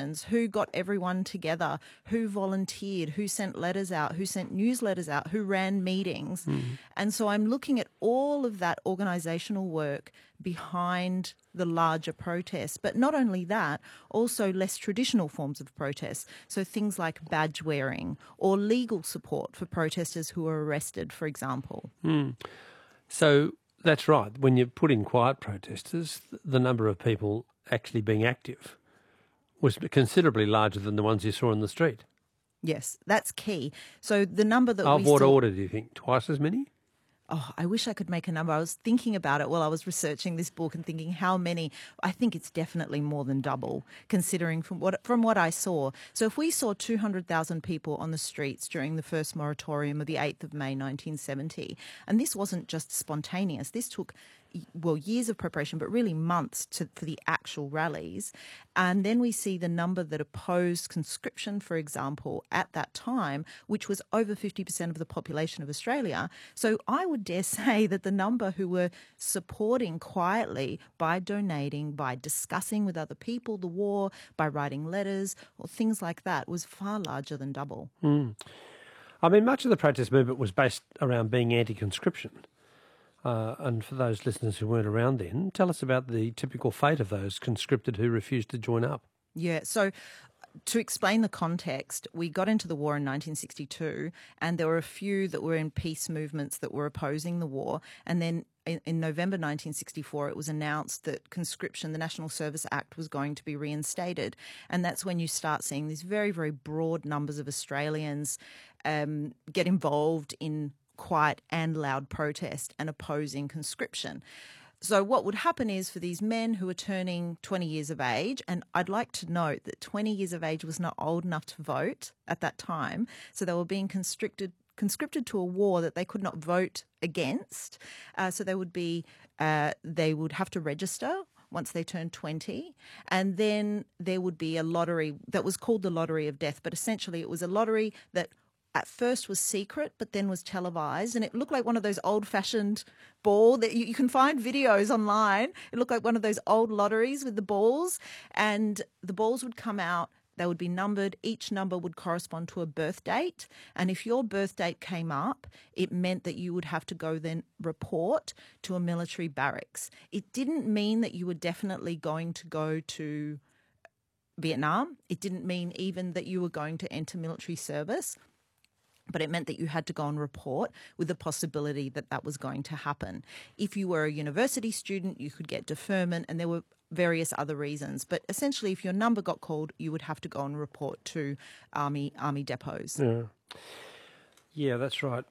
demonstrations, who got everyone together, who volunteered, who sent letters out, who sent newsletters out, who ran meetings. And so I'm looking at all of that organisational work behind the larger protests. But not only that, also less traditional forms of protest. So things like badge wearing or legal support for protesters who are arrested, for example. So that's right. When you put in quiet protesters, the number of people actually being active was considerably larger than the ones you saw in the street. Yes, that's key. So the number that Of we what saw... order do you think? Twice as many? Oh, I wish I could make a number. I was thinking about it while I was researching this book and thinking how many. I think it's definitely more than double, considering from what I saw. So if we saw 200,000 people on the streets during the first moratorium of the 8th of May 1970, and this wasn't just spontaneous, this took years of preparation, but really months for the actual rallies. And then we see the number that opposed conscription, for example, at that time, which was over 50% of the population of Australia. So I would dare say that the number who were supporting quietly by donating, by discussing with other people the war, by writing letters or things like that was far larger than double. I mean, much of the protest movement was based around being anti-conscription. And for those listeners who weren't around then, tell us about the typical fate of those conscripted who refused to join up. Yeah, so to explain the context, we got into the war in 1962 and there were a few that were in peace movements that were opposing the war. And then in November 1964, it was announced that conscription, the National Service Act, was going to be reinstated. And that's when you start seeing these very, very broad numbers of Australians get involved in quiet and loud protest and opposing conscription. So what would happen is for these men who are turning 20 years of age, and I'd like to note that 20 years of age was not old enough to vote at that time, so they were being conscripted to a war that they could not vote against. So they would have to register once they turned 20, and then there would be a lottery that was called the Lottery of Death, but essentially it was a lottery that at first was secret, but then was televised, and it looked like one of those old-fashioned ball that you can find videos online. It looked like one of those old lotteries with the balls, and the balls would come out. They would be numbered. Each number would correspond to a birth date, and if your birth date came up, it meant that you would have to go then report to a military barracks. It didn't mean that you were definitely going to go to Vietnam. It didn't mean even that you were going to enter military service. But it meant that you had to go and report with the possibility that that was going to happen. If you were a university student, you could get deferment, and there were various other reasons. But essentially, if your number got called, you would have to go and report to army depots. Yeah, that's right.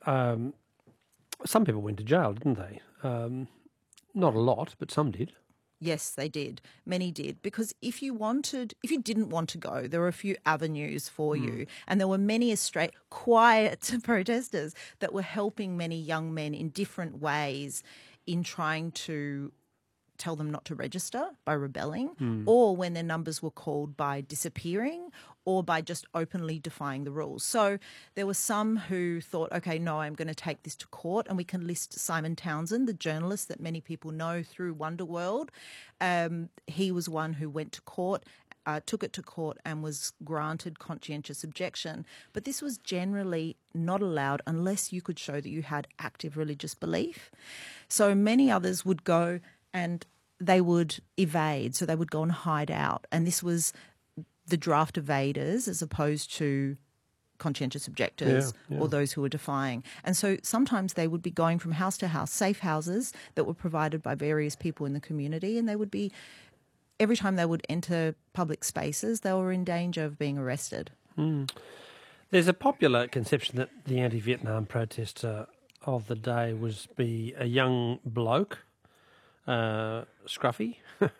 Some people went to jail, didn't they? Not a lot, but some did. Yes, they did. Many did. Because if you didn't want to go, there were a few avenues for you. And there were many quiet protesters that were helping many young men in different ways in trying to tell them not to register by rebelling, or when their numbers were called by disappearing, or by just openly defying the rules. So there were some who thought, okay, no, I'm going to take this to court, and we can list Simon Townsend, the journalist that many people know through Wonderworld. He was one who went to court, took it to court and was granted conscientious objection. But this was generally not allowed unless you could show that you had active religious belief. So many others would go and they would evade, so they would go and hide out. And this was the draft evaders as opposed to conscientious objectors or those who were defying. And so sometimes they would be going from house to house, safe houses that were provided by various people in the community, and they would be, every time they would enter public spaces, they were in danger of being arrested. There's a popular conception that the anti-Vietnam protester of the day was be a young bloke, scruffy.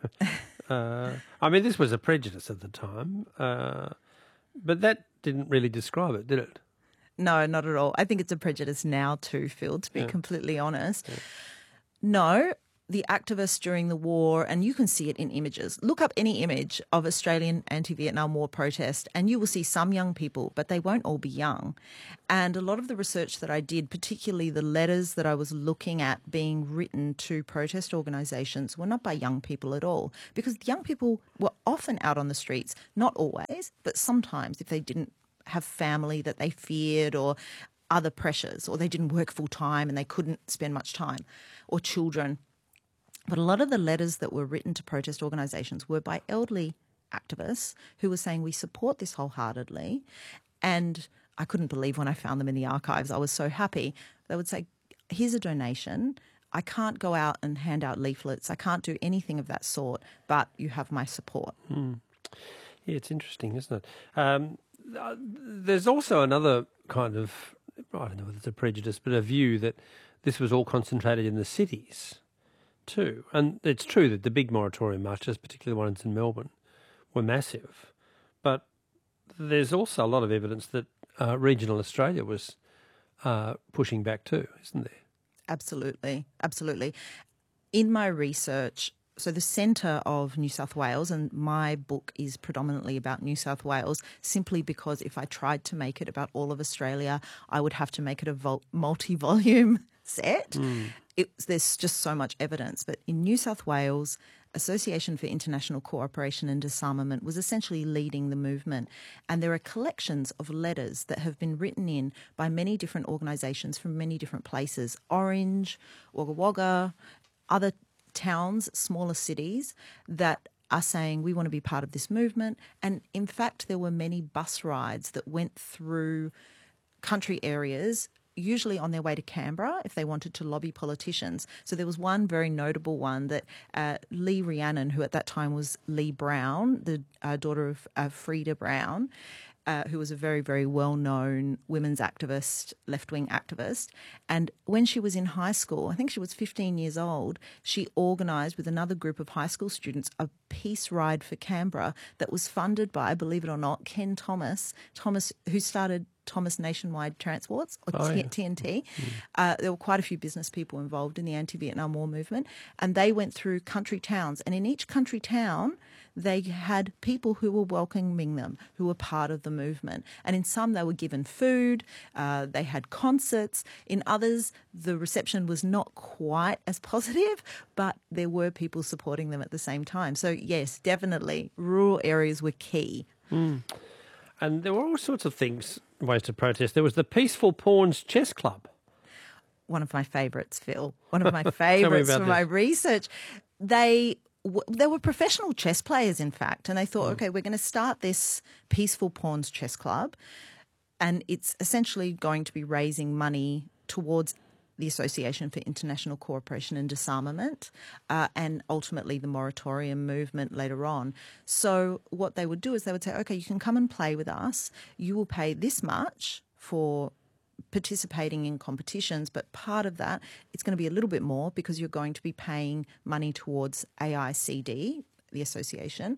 I mean, this was a prejudice at the time, but that didn't really describe it, did it? No, not at all. I think it's a prejudice now too, Phil, to be completely honest. No, the activists during the war, and you can see it in images. Look up any image of Australian anti-Vietnam War protest and you will see some young people, but they won't all be young. And a lot of the research that I did, particularly the letters that I was looking at being written to protest organisations, were not by young people at all, because young people were often out on the streets, not always, but sometimes if they didn't have family that they feared or other pressures, or they didn't work full time and they couldn't spend much time, or children. But a lot of the letters that were written to protest organisations were by elderly activists who were saying, we support this wholeheartedly. And I couldn't believe when I found them in the archives. I was so happy. They would say, here's a donation. I can't go out and hand out leaflets. I can't do anything of that sort, but you have my support. Yeah, it's interesting, isn't it? There's also another kind of, I don't know whether it's a prejudice, but a view that this was all concentrated in the cities too. And it's true that the big moratorium marches, particularly the ones in Melbourne, were massive. But there's also a lot of evidence that regional Australia was pushing back too, isn't there? Absolutely, absolutely. In my research, so the centre of New South Wales, and my book is predominantly about New South Wales, simply because if I tried to make it about all of Australia, I would have to make it a multi-volume set. There's just so much evidence. But in New South Wales, Association for International Cooperation and Disarmament was essentially leading the movement. And there are collections of letters that have been written in by many different organisations from many different places, Orange, Wagga Wagga, other towns, smaller cities, that are saying we want to be part of this movement. And in fact, there were many bus rides that went through country areas, usually on their way to Canberra if they wanted to lobby politicians. So there was one very notable one that Lee Rhiannon, who at that time was Lee Brown, the daughter of Freda Brown, who was a very, very well-known women's activist, left-wing activist. And when she was in high school, I think she was 15 years old, she organised with another group of high school students a peace ride for Canberra that was funded by, believe it or not, Ken Thomas, who started Thomas Nationwide Transports, or TNT. There were quite a few business people involved in the anti-Vietnam War movement, and they went through country towns. And in each country town, they had people who were welcoming them, who were part of the movement. And in some, they were given food, they had concerts. In others, the reception was not quite as positive, but there were people supporting them at the same time. So yes, definitely, rural areas were key. And there were all sorts of things, ways to protest. There was the Peaceful Pawns Chess Club. One of my favourites, Phil. One of my favourites for my research. They were professional chess players, in fact, and they thought, okay, we're going to start this Peaceful Pawns Chess Club, and it's essentially going to be raising money towards the Association for International Cooperation and Disarmament, and ultimately the moratorium movement later on. So what they would do is they would say, okay, you can come and play with us. You will pay this much for participating in competitions, but part of that, it's going to be a little bit more because you're going to be paying money towards AICD, the association.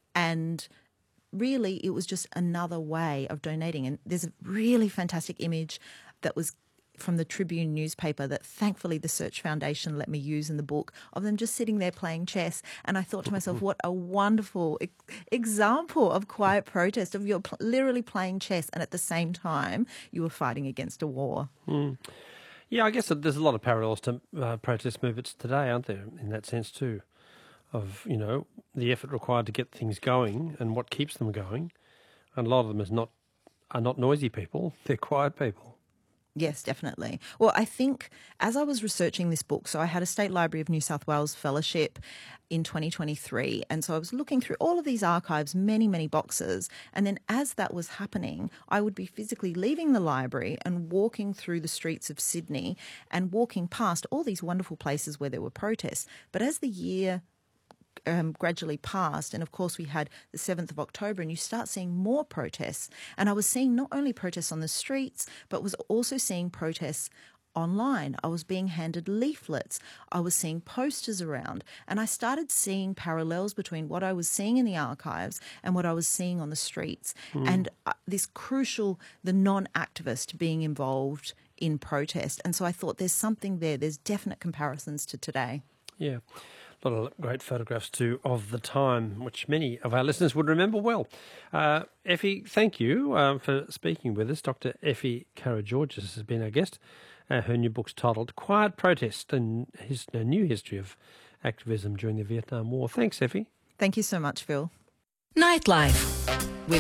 And really, it was just another way of donating. And there's a really fantastic image that was from the Tribune newspaper that thankfully the Search Foundation let me use in the book, of them just sitting there playing chess. And I thought to myself, what a wonderful example of quiet protest, of you're literally playing chess and at the same time you were fighting against a war. Yeah, I guess there's a lot of parallels to protest movements today, aren't there, in that sense too, of, you know, the effort required to get things going and what keeps them going. And a lot of them are not noisy people, they're quiet people. Yes, definitely. Well, I think as I was researching this book, so I had a State Library of New South Wales fellowship in 2023, and so I was looking through all of these archives, many, many boxes, and then as that was happening, I would be physically leaving the library and walking through the streets of Sydney and walking past all these wonderful places where there were protests. But as the year gradually passed, and of course we had the 7th of October, and you start seeing more protests. And I was seeing not only protests on the streets, but was also seeing protests online. I was being handed leaflets. I was seeing posters around, and I started seeing parallels between what I was seeing in the archives and what I was seeing on the streets. And this crucial, the non-activist being involved in protest. And so I thought there's something there. There's definite comparisons to today. Yeah. A lot of great photographs too of the time, which many of our listeners would remember well. Effie, thank you for speaking with us. Dr. Effie Karageorgis has been our guest. Her new book's titled Quiet Protest and a New History of Activism During the Vietnam War. Thanks, Effie. Thank you so much, Phil. Nightlife.